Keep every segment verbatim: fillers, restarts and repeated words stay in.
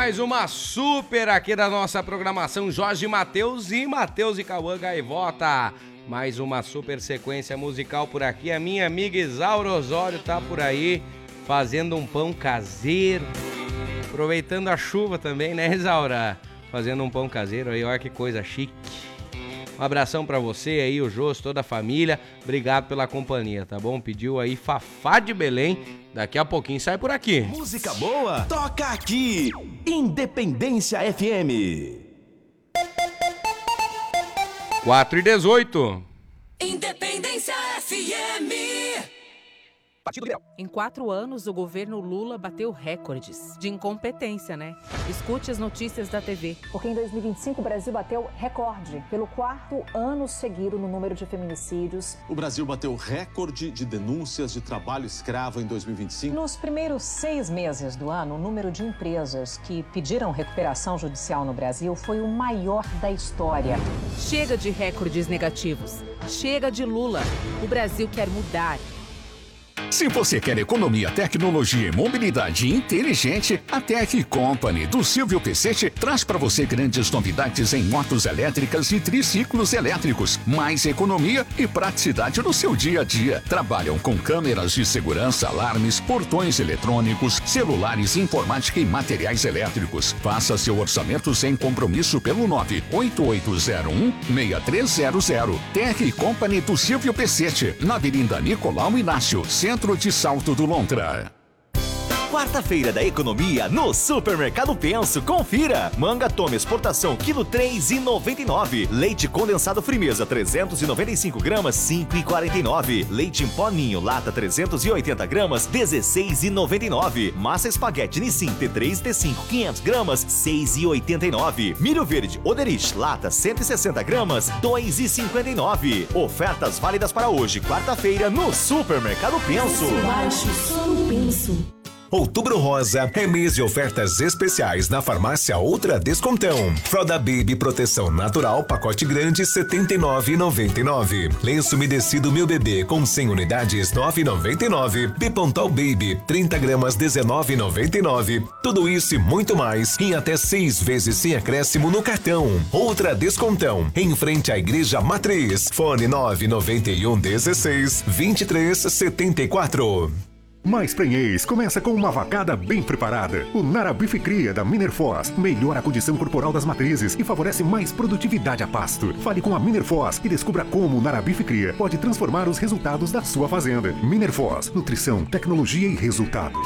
mais uma super aqui da nossa programação Jorge Mateus e Mateus e Cauã Gaivota. Mais uma super sequência musical por aqui. A minha amiga Isaura Osório tá por aí fazendo um pão caseiro. Aproveitando a chuva também, né, Isaura? Fazendo um pão caseiro aí, olha que coisa chique. Um abração pra você aí, o Jôs, toda a família. Obrigado pela companhia, tá bom? Pediu aí Fafá de Belém. Daqui a pouquinho sai por aqui. Música boa, toca aqui. Independência F M. quatro e dezoito. Independência F M. Em quatro anos, o governo Lula bateu recordes de incompetência, né? Escute as notícias da T V. Porque em dois mil e vinte e cinco o Brasil bateu recorde pelo quarto ano seguido no número de feminicídios. O Brasil bateu recorde de denúncias de trabalho escravo em dois mil e vinte e cinco. Nos primeiros seis meses do ano, o número de empresas que pediram recuperação judicial no Brasil foi o maior da história. Chega de recordes negativos. Chega de Lula. O Brasil quer mudar. Se você quer economia, tecnologia e mobilidade inteligente, a Tech Company do Silvio Pecete traz para você grandes novidades em motos elétricas e triciclos elétricos. Mais economia e praticidade no seu dia a dia. Trabalham com câmeras de segurança, alarmes, portões eletrônicos, celulares, informática e materiais elétricos. Faça seu orçamento sem compromisso pelo nove oito oito zero um seis três zero zero. Tech Company do Silvio Pecete, na Avenida Nicolau Inácio, Centro de Salto do Lontra. Quarta-feira da economia no Supermercado Penso. Confira. Manga Tome exportação quilo três reais e noventa e nove. Leite condensado Frimeza trezentos e noventa e cinco gramas cinco reais e quarenta e nove. Leite em pó Ninho lata trezentos e oitenta gramas dezesseis reais e noventa e nove. Massa espaguete Nissin T três e T cinco quinhentas gramas seis reais e oitenta e nove. Milho verde Oderich lata cento e sessenta gramas dois reais e cinquenta e nove. Ofertas válidas para hoje, quarta-feira, no Supermercado Penso. Baixo, só no Penso. Outubro Rosa é mês de ofertas especiais na farmácia Ultra Descontão. Fralda Baby Proteção Natural, pacote grande, setenta e nove reais e noventa e nove. Lenço umedecido Meu Bebê com cem unidades, nove reais e noventa e nove. Bipontal Baby, trinta gramas, dezenove reais e noventa e nove. Tudo isso e muito mais em até seis vezes sem acréscimo no cartão. Ultra Descontão, em frente à Igreja Matriz. Fone nove nove um um seis vinte e três setenta e quatro. Mais Prenhez começa com uma vacada bem preparada. O Narabife Cria da Minerfoz melhora a condição corporal das matrizes e favorece mais produtividade a pasto. Fale com a Minerfoz e descubra como o Narabife Cria pode transformar os resultados da sua fazenda. Minerfoz, nutrição, tecnologia e resultado.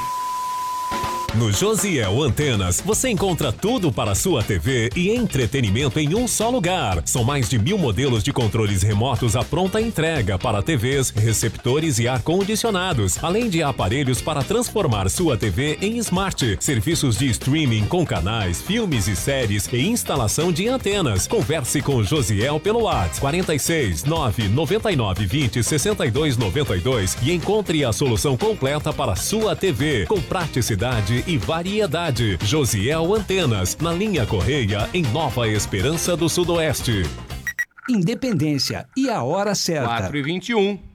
No Josiel Antenas, você encontra tudo para a sua T V e entretenimento em um só lugar. São mais de mil modelos de controles remotos à pronta entrega para T Vs, receptores e ar-condicionados, além de aparelhos para transformar sua T V em smart. Serviços de streaming com canais, filmes e séries e instalação de antenas. Converse com Josiel pelo WhatsApp quarenta e seis, nove noventa e nove, vinte, sessenta e dois noventa e dois e encontre a solução completa para a sua T V, com praticidade e variedade. Josiel Antenas, na linha Correia, em Nova Esperança do Sudoeste. Independência e a hora certa. quatro e vinte e um.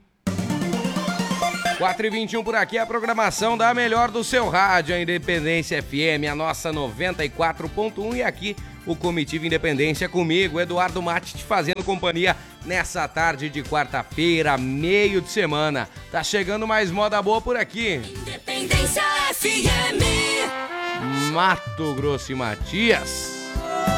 quatro e vinte e um por aqui, a programação da melhor do seu rádio, a Independência F M, a nossa noventa e quatro ponto um, e aqui o Comitiva Independência comigo, Eduardo Mate, te fazendo companhia nessa tarde de quarta-feira, meio de semana. Tá chegando mais moda boa por aqui. Independência F M. Mato Grosso e Matias.